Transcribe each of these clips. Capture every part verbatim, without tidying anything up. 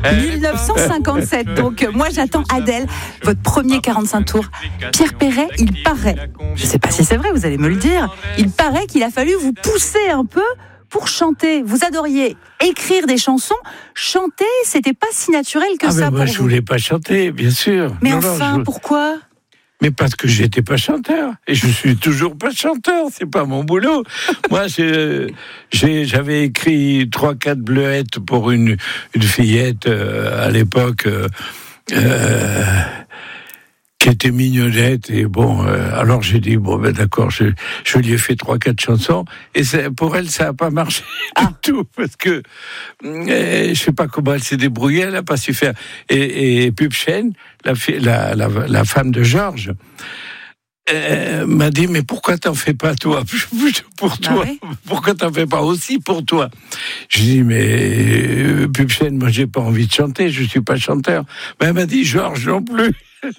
dix-neuf cent cinquante-sept. Donc, moi, j'attends Adèle, votre premier quarante-cinq tours. Pierre Perret, il paraît, je ne sais pas si c'est vrai, vous allez me le dire, il paraît qu'il a fallu vous pousser un peu pour chanter. Vous adoriez écrire des chansons. Chanter, c'était pas si naturel que ah ça ben pour moi, vous. je voulais pas chanter, bien sûr. Mais non, enfin, non, je... pourquoi ? Mais parce que j'étais pas chanteur. Et je suis toujours pas chanteur. C'est pas mon boulot. Moi, j'ai, j'ai, j'avais écrit trois, quatre bleuettes pour une, une fillette, euh, à l'époque, euh, euh, qui était mignonnette. Et bon, euh, alors j'ai dit, bon, ben d'accord, je, je lui ai fait trois, quatre chansons. Et c'est, pour elle, ça a pas marché ah. du tout. Parce que, euh, je sais pas comment elle s'est débrouillée, elle a pas su faire. Et, et Pupchen, la, la, la, la femme de Georges, euh, m'a dit, mais pourquoi t'en fais pas toi pour toi? Ah ouais. Pourquoi t'en fais pas aussi pour toi? Je dis, mais euh, Pupchen, moi j'ai pas envie de chanter, je suis pas chanteur. Mais elle m'a dit, Georges non plus.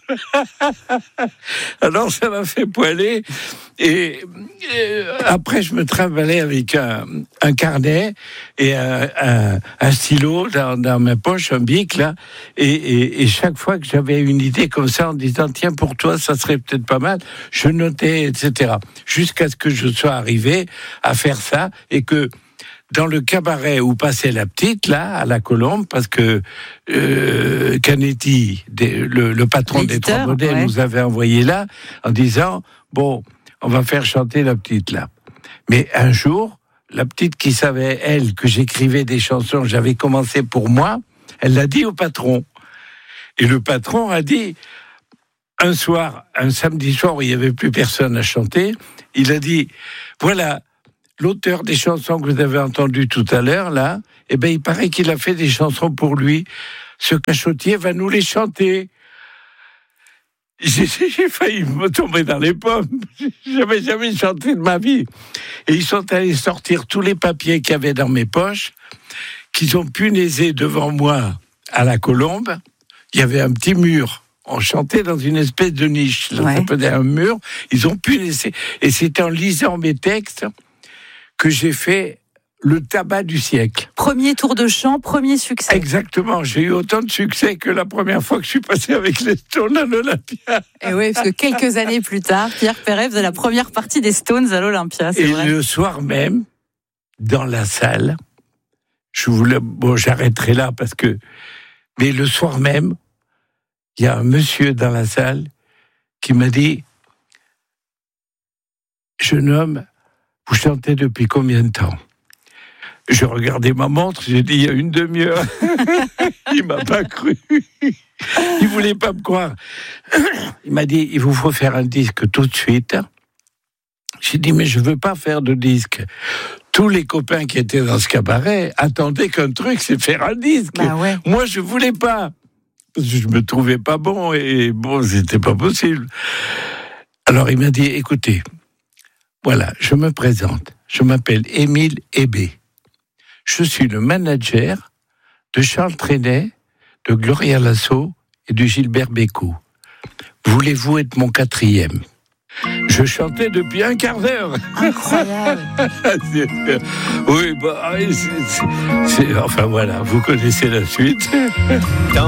Alors ça m'a fait poiler et, et après je me trimballais avec un, un carnet et un, un, un stylo dans, dans ma poche, un bic là, et, et, et chaque fois que j'avais une idée comme ça en disant tiens pour toi ça serait peut-être pas mal, je notais, et cetera, jusqu'à ce que je sois arrivé à faire ça et que dans le cabaret où passait la petite, là, à la Colombe, parce que euh, Canetti, des, le, le patron des Trois Modèles, ouais. nous avait envoyé là, en disant, bon, on va faire chanter la petite, là. Mais un jour, la petite qui savait, elle, que j'écrivais des chansons, j'avais commencé pour moi, elle l'a dit au patron. Et le patron a dit, un soir, un samedi soir où il n'y avait plus personne à chanter, il a dit, voilà, l'auteur des chansons que vous avez entendues tout à l'heure, là, eh ben, il paraît qu'il a fait des chansons pour lui. Ce cachotier va nous les chanter. J'ai, j'ai failli me tomber dans les pommes. J'avais jamais chanté de ma vie. Et ils sont allés sortir tous les papiers qu'il y avait dans mes poches, qu'ils ont punaisé devant moi à la Colombe. Il y avait un petit mur. On chantait dans une espèce de niche. Ça s'appelait un mur. Ils ont punaisé. Et c'était en lisant mes textes que j'ai fait le tabac du siècle. Premier tour de chant, premier succès. Exactement, j'ai eu autant de succès que la première fois que je suis passé avec les Stones à l'Olympia. Et oui, parce que quelques années plus tard, Pierre Perret faisait la première partie des Stones à l'Olympia, c'est Et vrai. le soir même, dans la salle, je voulais, bon, j'arrêterai là parce que, mais le soir même, il y a un monsieur dans la salle qui m'a dit, jeune homme, vous chantez depuis combien de temps? Je regardais ma montre, j'ai dit il y a une demi-heure. Il m'a pas cru. Il voulait pas me croire. Il m'a dit il vous faut faire un disque tout de suite. J'ai dit mais je veux pas faire de disque. Tous les copains qui étaient dans ce cabaret attendaient qu'un truc, c'est faire un disque. Bah ouais. Moi je voulais pas. Parce que je me trouvais pas bon et bon c'était pas possible. Alors il m'a dit écoutez. Voilà, je me présente. Je m'appelle Émile Hébé. Je suis le manager de Charles Trenet, de Gloria Lasso et de Gilbert Bécaud. Voulez-vous être mon quatrième? Je chantais depuis un quart d'heure. Incroyable. Oui, bah, c'est, c'est, c'est, enfin voilà, vous connaissez la suite.